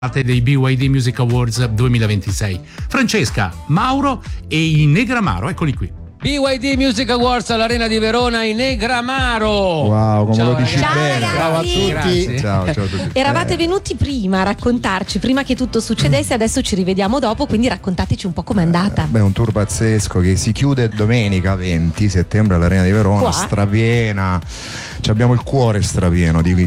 dei BYD Music Awards 2026. Francesca, Mauro e i Negramaro, eccoli qui. BYD Music Awards all'Arena di Verona in Negramaro. Wow, come ciao, lo dici ragazzi. bene. Ciao a tutti. Grazie. Ciao a tutti. Eravate venuti prima a raccontarci, prima che tutto succedesse, adesso ci rivediamo dopo, quindi raccontateci un po' com'è andata. Beh, un tour pazzesco che si chiude domenica 20 settembre all'Arena di Verona, Qua? strapiena. Abbiamo il cuore strapieno di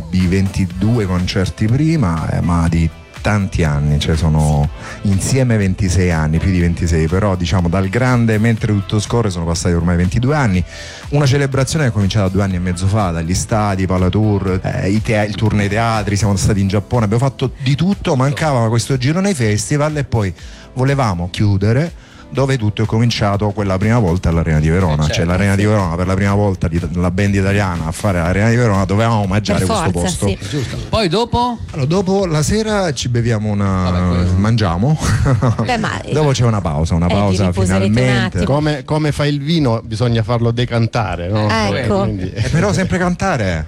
22 concerti prima, ma di tanti anni, cioè sono insieme 26 anni, più di 26, però diciamo dal grande mentre tutto scorre sono passati ormai 22 anni. Una celebrazione che è cominciata 2 anni e mezzo fa, dagli stadi, Palatour, il tour nei teatri, siamo stati in Giappone, abbiamo fatto di tutto, mancava questo girone ai festival e poi volevamo chiudere dove tutto è cominciato quella prima volta all'Arena di Verona, certo, cioè l'Arena di Verona per la prima volta la band italiana a fare l'Arena di Verona, dovevamo omaggiare Per questo forza, posto. sì. Giusto. Poi dopo? Allora, dopo la sera ci beviamo Vabbè, mangiamo. Beh, ma Dopo c'è una pausa vi riposerete un finalmente. attimo. Come fa il vino, bisogna farlo decantare, no? Ecco. Quindi- Però sempre cantare.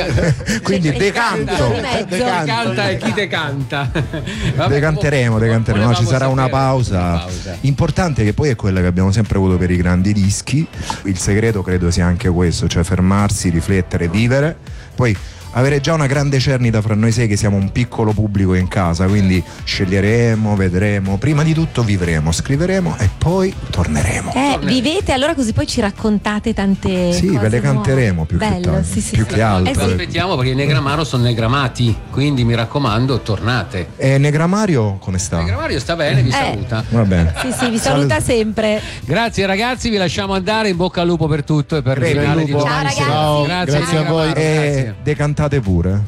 Quindi Cioè, decanto. in mezzo. Canta e chi te canta? Vabbè, Decanteremo. No, volevamo ci sarà una sapere pausa importante, che poi è quella che abbiamo sempre avuto per i grandi dischi. Il segreto credo sia anche questo, cioè fermarsi, riflettere, vivere, poi avere già una grande cernita fra noi sei che siamo un piccolo pubblico in casa, quindi sceglieremo, vedremo, prima di tutto vivremo, scriveremo e poi torneremo. Vivete allora, così poi ci raccontate tante Sì, cose ve le canteremo nuove. più che Bello, tanto, sì, sì, più sì. che altro. sì. Aspettiamo perché i Negramaro sono negramati, quindi mi raccomando, tornate. E Negramario come sta? Negramario sta bene, vi saluta. Va bene. Sì, vi saluta sempre. Grazie ragazzi, vi lasciamo andare, in bocca al lupo per tutto e per il finale di lupo. domani Ciao, sera. ragazzi. Grazie a voi. Grazie. Decantate pure.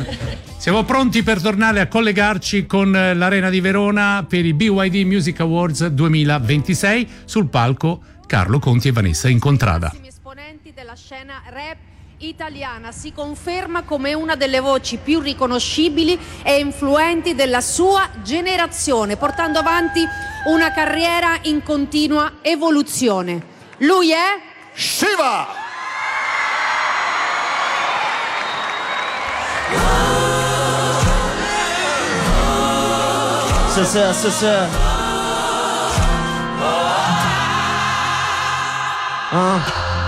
Siamo pronti per tornare a collegarci con l'Arena di Verona per i BYD Music Awards 2026. Sul palco Carlo Conti e Vanessa Incontrada. Esponenti della scena rap italiana, si conferma come una delle voci più riconoscibili e influenti della sua generazione, portando avanti una carriera in continua evoluzione. Lui è Shiva! Sister.